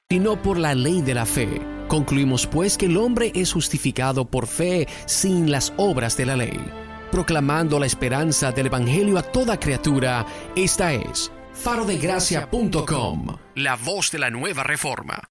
sino por la ley de la fe. Concluimos pues que el hombre es justificado por fe sin las obras de la ley. Proclamando la esperanza del Evangelio a toda criatura, esta es farodegracia.com, la voz de la nueva reforma.